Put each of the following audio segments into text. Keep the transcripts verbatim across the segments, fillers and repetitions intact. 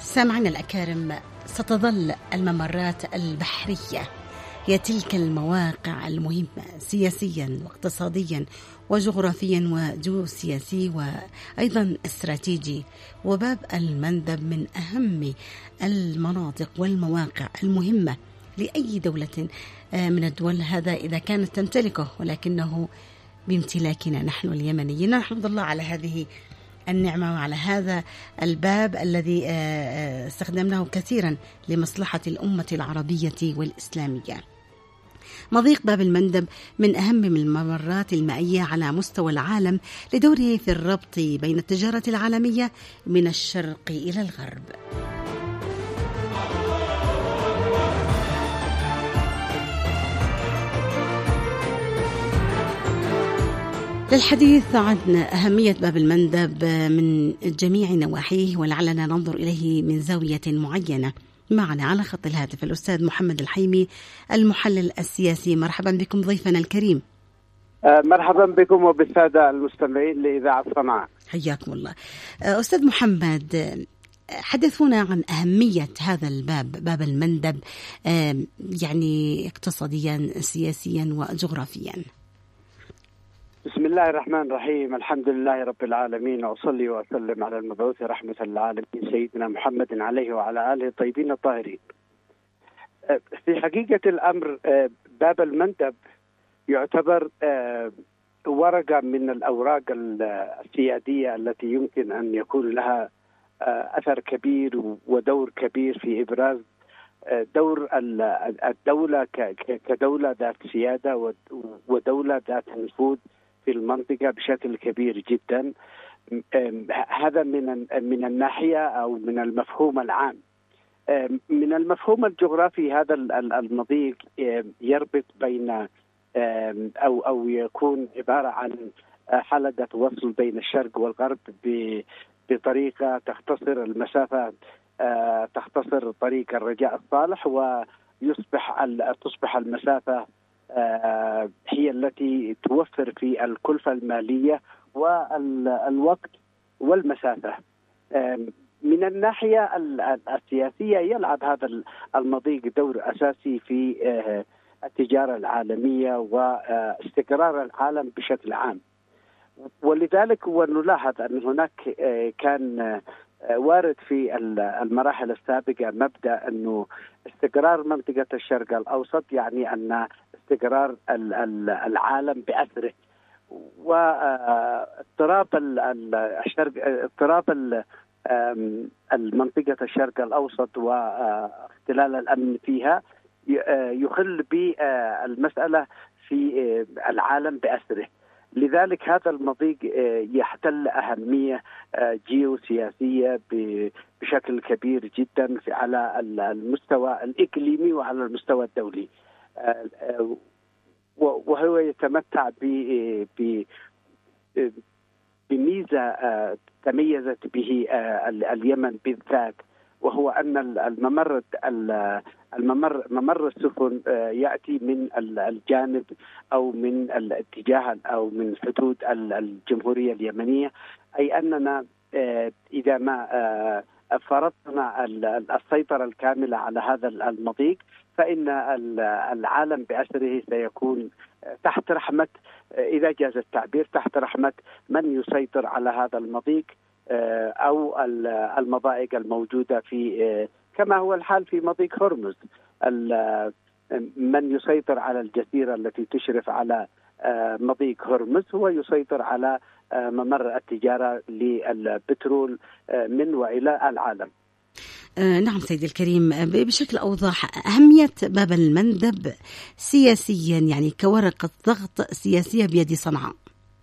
سامعنا الأكارم، ستظل الممرات البحرية هي تلك المواقع المهمة سياسيا واقتصاديا وجغرافيا وجيوسياسي وأيضا استراتيجي، وباب المندب من أهم المناطق والمواقع المهمة لأي دولة من الدول، هذا إذا كانت تمتلكه، ولكنه بامتلاكنا نحن اليمنيين. نحمد الله على هذه النعمة وعلى هذا الباب الذي استخدمناه كثيرا لمصلحة الأمة العربية والإسلامية. مضيق باب المندب من أهم الممرات المائية على مستوى العالم لدوره في الربط بين التجارة العالمية من الشرق إلى الغرب. للحديث عن أهمية باب المندب من جميع نواحيه ولعلنا ننظر إليه من زاوية معينة، معنا على خط الهاتف الأستاذ محمد الحيمي المحلل السياسي. مرحبا بكم ضيفنا الكريم. مرحبا بكم وبالسادة المستمعين لإذاعة صنعاء. حياكم الله. أستاذ محمد، حدثونا عن أهمية هذا الباب، باب المندب، يعني اقتصاديا سياسيا وجغرافيا. بسم الله الرحمن الرحيم، الحمد لله رب العالمين، وأصلي وأسلم على المبعوث رحمة للعالمين سيدنا محمد عليه وعلى آله الطيبين الطاهرين. في حقيقة الأمر باب المندب يعتبر ورقة من الأوراق السيادية التي يمكن أن يكون لها أثر كبير ودور كبير في إبراز دور الدولة كدولة ذات سيادة ودولة ذات نفوذ في المنطقة بشكل كبير جدا. هذا من من الناحية أو من المفهوم العام. من المفهوم الجغرافي، هذا المضيق يربط بين أو أو يكون عبارة عن حلقة وصل بين الشرق والغرب بطريقة تختصر المسافة، تختصر طريق الرجاء الصالح، ويصبح تصبح المسافة هي التي توفر في الكلفة المالية والوقت والمسافة. من الناحية السياسية يلعب هذا المضيق دور أساسي في التجارة العالمية واستقرار العالم بشكل عام، ولذلك ونلاحظ أن هناك كان وارد في المراحل السابقة مبدأ أنه استقرار منطقة الشرق الأوسط يعني أن استقرار العالم بأثره، واضطراب الشرق اضطراب المنطقة الشرق الأوسط واختلال الأمن فيها يخل بالمسألة في العالم بأثره. لذلك هذا المضيق يحتل أهمية جيوسياسية بشكل كبير جدا على المستوى الإقليمي وعلى المستوى الدولي، وهو يتمتع بميزة تميزت به اليمن بالذات، وهو أن الممر الممر ممر السفن يأتي من الجانب أو من الاتجاه أو من حدود الجمهورية اليمنية، أي أننا إذا ما فرضنا السيطرة الكاملة على هذا المضيق فإن العالم بأسره سيكون تحت رحمة، إذا جاز التعبير، تحت رحمة من يسيطر على هذا المضيق أو المضائق الموجودة في، كما هو الحال في مضيق هرمز. من يسيطر على الجزيرة التي تشرف على مضيق هرمز هو يسيطر على ممر التجارة للبترول من وإلى العالم. نعم سيدي الكريم، بشكل أوضح أهمية باب المندب سياسيا، يعني كورقة ضغط سياسية بيد صنعاء.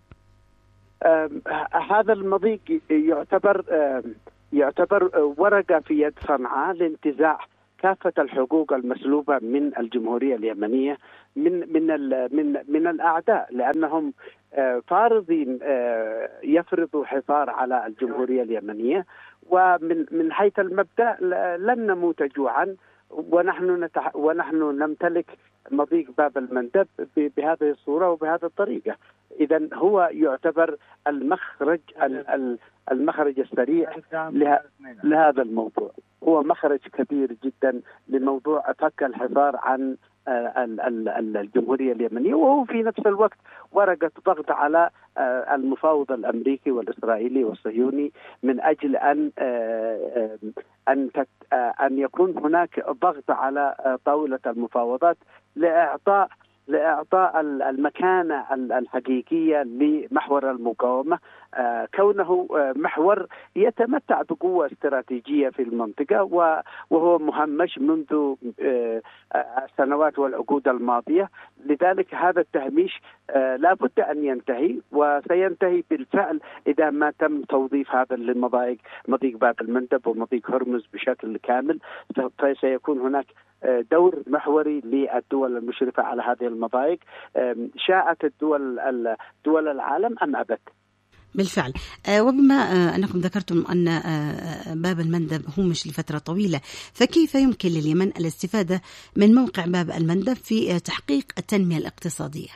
هذا المضيق يعتبر يعتبر ورقة في يد صنعاء لانتزاع كافة الحقوق المسلوبة من الجمهورية اليمنية من من من من الأعداء، لأنهم فارضين يفرضوا حصار على الجمهورية اليمنية، ومن من حيث المبدأ لن نموت جوعا، ونحن نتح ونحن نمتلك مضيق باب المندب بهذه الصورة وبهذه الطريقة. إذن هو يعتبر المخرج المخرج السريع لهذا الموضوع. هو مخرج كبير جدا لموضوع فك الحصار عن الجمهورية اليمنية، وهو في نفس الوقت ورقة ضغط على المفاوض الأمريكي والإسرائيلي والصهيوني من أجل أن أن أن يكون هناك ضغط على طاولة المفاوضات لإعطاء لإعطاء المكانة الحقيقية لمحور المقاومة، كونه محور يتمتع بقوة استراتيجية في المنطقة وهو مهمش منذ السنوات والعقود الماضية. لذلك هذا التهميش لا بد أن ينتهي، وسينتهي بالفعل إذا ما تم توظيف هذا للمضايق، مضيق باب المندب ومضيق هرمز بشكل كامل، فسيكون هناك دور محوري للدول المشرفة على هذه المضايق، شاءت الدول دول العالم أم أبت. بالفعل. وبما أنكم ذكرتم أن باب المندب همش لفترة طويلة، فكيف يمكن لليمن الاستفادة من موقع باب المندب في تحقيق التنمية الاقتصادية؟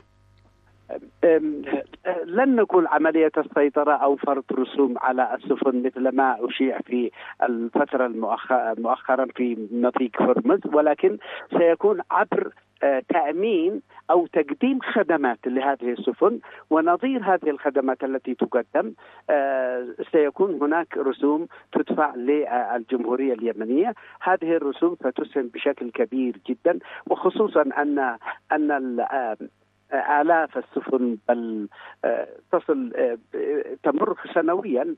لن نقول عملية السيطرة أو فرض رسوم على السفن مثل ما أشيع في الفترة مؤخرا في مضيق هرمز، ولكن سيكون عبر تأمين أو تقديم خدمات لهذه السفن، ونظير هذه الخدمات التي تقدم سيكون هناك رسوم تدفع للجمهورية اليمنية. هذه الرسوم ستسهم بشكل كبير جدا، وخصوصا أن أن آلاف السفن بل تصل تمر سنويا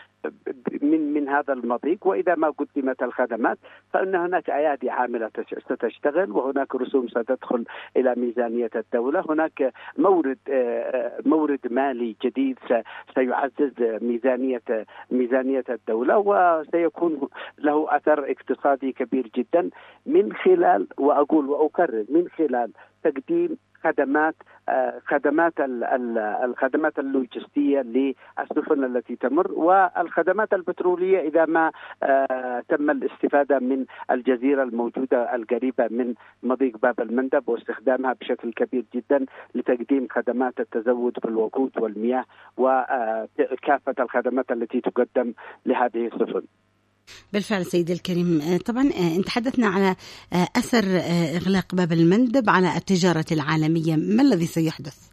من من هذا المضيق، وإذا ما قدمت الخدمات فإن هناك أيادي عاملة ستشتغل، وهناك رسوم ستدخل إلى ميزانية الدولة، هناك مورد مورد مالي جديد سيعزز ميزانية ميزانية الدولة، وسيكون له أثر اقتصادي كبير جدا من خلال، وأقول وأكرر، من خلال تقديم خدمات خدمات الخدمات اللوجستية للسفن التي تمر، والخدمات البترولية إذا ما تم الاستفادة من الجزيرة الموجودة القريبة من مضيق باب المندب واستخدامها بشكل كبير جدا لتقديم خدمات التزود بالوقود والمياه وكافة الخدمات التي تقدم لهذه السفن. بالفعل سيدي الكريم، طبعا انت تحدثنا على أثر إغلاق باب المندب على التجارة العالمية، ما الذي سيحدث؟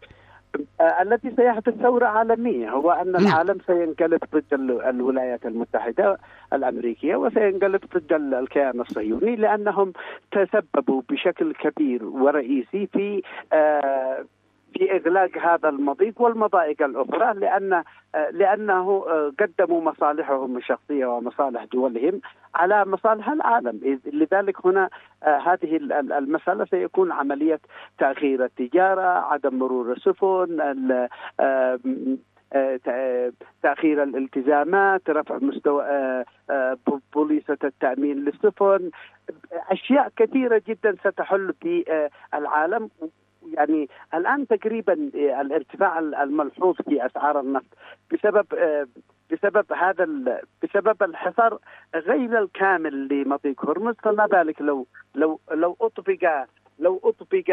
الذي سيحدث ثورة عالمية، هو أن العالم سينقلب ضد الولايات المتحدة الأمريكية وسينقلب ضد الكيان الصهيوني، لأنهم تسببوا بشكل كبير ورئيسي في في إغلاق هذا المضيق والمضائق الأخرى، لأن لأنه قدموا مصالحهم الشخصية ومصالح دولهم على مصالح العالم. لذلك هنا هذه المسألة سيكون عملية تأخير التجارة، عدم مرور السفن، تأخير الالتزامات، رفع مستوى بوليصة التأمين للسفن، أشياء كثيرة جدا ستحل في العالم. يعني الآن تقريبا الارتفاع الملحوظ في أسعار النفط بسبب بسبب هذا بسبب الحصار غير الكامل لمضيق هرمز، فما بالك لو لو لو أطبق لو أطبق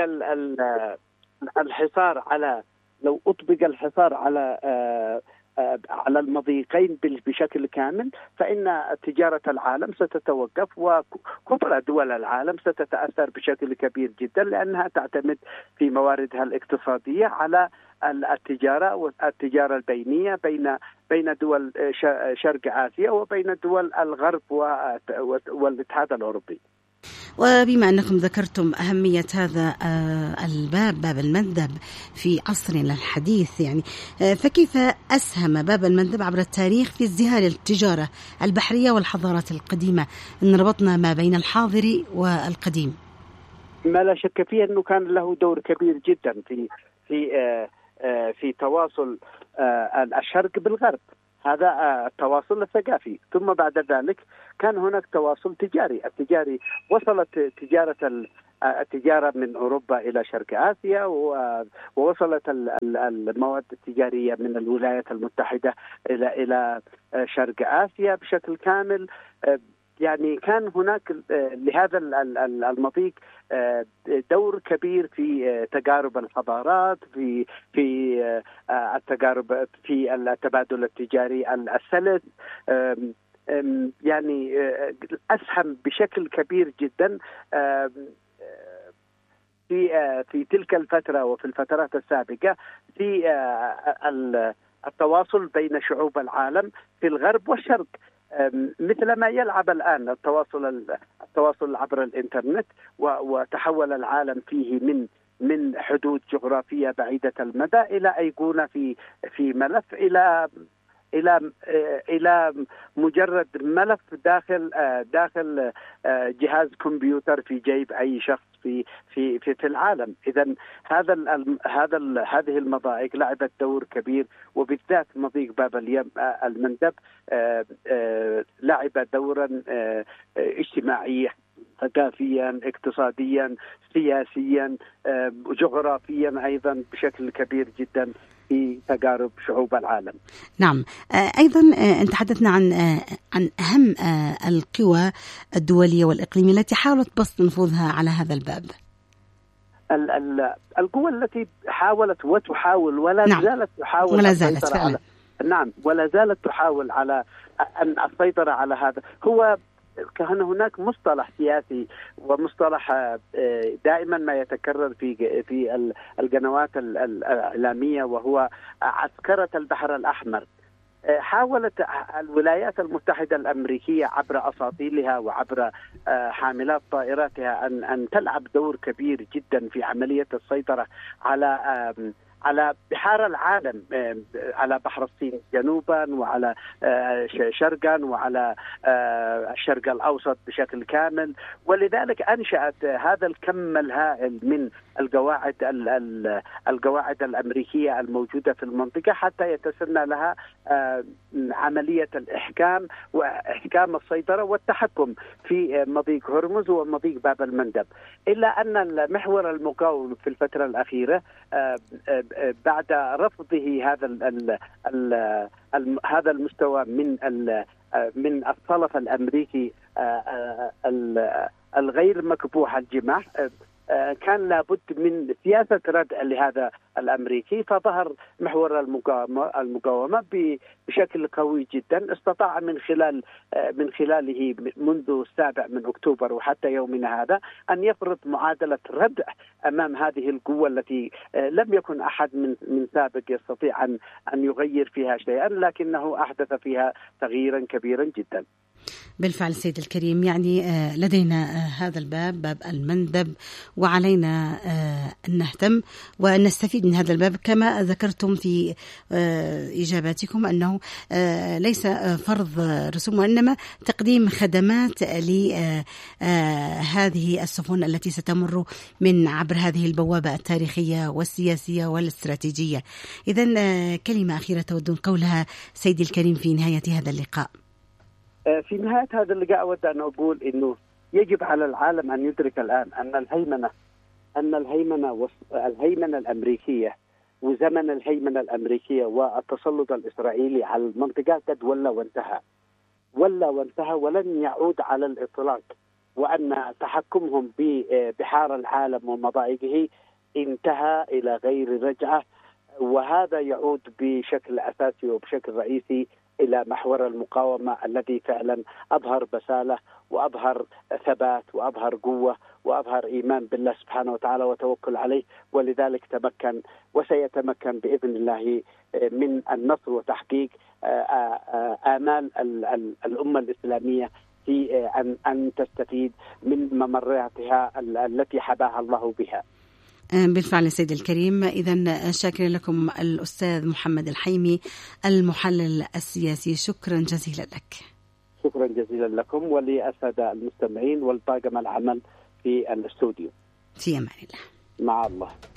الحصار على لو أطبق الحصار على على المضيقين بشكل كامل، فإن تجارة العالم ستتوقف، وكبرى دول العالم ستتأثر بشكل كبير جدا، لأنها تعتمد في مواردها الاقتصادية على التجارة والتجارة البينية بين بين دول شرق آسيا وبين دول الغرب والاتحاد الأوروبي. وبما أنكم ذكرتم أهمية هذا الباب باب المندب في عصرنا الحديث، يعني فكيف أسهم باب المندب عبر التاريخ في ازدهار التجارة البحرية والحضارات القديمة، إن ربطنا ما بين الحاضر والقديم؟ ما لا شك فيه أنه كان له دور كبير جدا في في في تواصل الشرق بالغرب، هذا التواصل الثقافي، ثم بعد ذلك كان هناك تواصل تجاري. التجاري وصلت تجارة التجارة من أوروبا إلى شرق آسيا، ووصلت المواد التجارية من الولايات المتحدة إلى إلى شرق آسيا بشكل كامل. يعني كان هناك لهذا المضيق دور كبير في تقارب الحضارات، في في التقارب في التبادل التجاري السلس، يعني أسهم بشكل كبير جدا في في تلك الفترة وفي الفترات السابقة في التواصل بين شعوب العالم في الغرب والشرق، مثل ما يلعب الآن التواصل التواصل عبر الإنترنت، وتحول العالم فيه من من حدود جغرافية بعيدة المدى إلى أيقونة في في ملف، إلى إلى إلى مجرد ملف داخل داخل جهاز كمبيوتر في جيب أي شخص في في في, في العالم. إذا هذا ال هذا ال هذه المضائق لعبت دور كبير، وبالذات مضيق باب المندب لعب دورا اجتماعيا ثقافيا اقتصاديا سياسيا جغرافيا أيضا بشكل كبير جدا في تجارب شعوب العالم. نعم، أيضا تحدثنا عن عن أهم القوى الدولية والإقليمية التي حاولت بسط نفوذها على هذا الباب. القوى التي حاولت وتحاول ولا نعم. زالت تحاول ولا زالت فعلا. على نعم ولا زالت تحاول على أن السيطرة على هذا. هو كان هناك مصطلح سياسي ومصطلح دائما ما يتكرر في في القنوات الإعلامية، وهو عسكرة البحر الأحمر. حاولت الولايات المتحدة الأمريكية عبر أساطيلها وعبر حاملات طائراتها أن أن تلعب دور كبير جدا في عملية السيطرة على على بحار العالم، على بحر الصين جنوبا وعلى شرقا وعلى الشرق الأوسط بشكل كامل. ولذلك أنشأت هذا الكم الهائل من القواعد القواعد الأمريكية الموجودة في المنطقة حتى يتسنى لها عملية الإحكام وإحكام السيطرة والتحكم في مضيق هرمز ومضيق باب المندب. إلا أن محور المقاومة في الفترة الأخيرة بعد رفضه هذا ال ال ال هذا المستوى من ال من الطرف الأمريكي الغير مكبوح الجماح، كان لابد من سياسة ردع لهذا الأمريكي، فظهر محور المقاومة المقاومة بشكل قوي جدا. استطاع من خلال من خلاله منذ السابع من أكتوبر وحتى يومنا هذا أن يفرض معادلة ردع أمام هذه القوة التي لم يكن أحد من من سابق يستطيع أن أن يغير فيها شيئا، لكنه أحدث فيها تغييرا كبيرا جدا. بالفعل سيد الكريم، يعني لدينا هذا الباب باب المندب، وعلينا أن نهتم وأن نستفيد من هذا الباب. كما ذكرتم في إجاباتكم أنه ليس فرض رسوم وإنما تقديم خدمات لهذه السفن التي ستمر من عبر هذه البوابة التاريخية والسياسية والاستراتيجية. إذن كلمة أخيرة تودون قولها سيدي الكريم في نهاية هذا اللقاء؟ في نهاية هذا اللقاء أود أن أقول إنه يجب على العالم أن يدرك الآن أن الهيمنة أن الهيمنة الهيمنة الأمريكية وزمن الهيمنة الأمريكية والتسلط الإسرائيلي على المنطقة قد ولا وانتهى ولا وانتهى ولن يعود على الإطلاق، وأن تحكمهم ببحار العالم ومضائقه انتهى إلى غير رجعة. وهذا يعود بشكل أساسي وبشكل رئيسي إلى محور المقاومة الذي فعلا أظهر بسالة وأظهر ثبات وأظهر قوة وأظهر إيمان بالله سبحانه وتعالى وتوكل عليه، ولذلك تمكن وسيتمكن بإذن الله من النصر وتحقيق آمال الأمة الإسلامية في أن أن تستفيد من ممراتها التي حباها الله بها. بالفعل سيد الكريم، إذن شاكر لكم الأستاذ محمد الحيمي المحلل السياسي، شكرا جزيلا لك. شكرا جزيلا لكم ولأساتذة المستمعين والطاقم العمل في الاستوديو. في أمان الله. مع الله.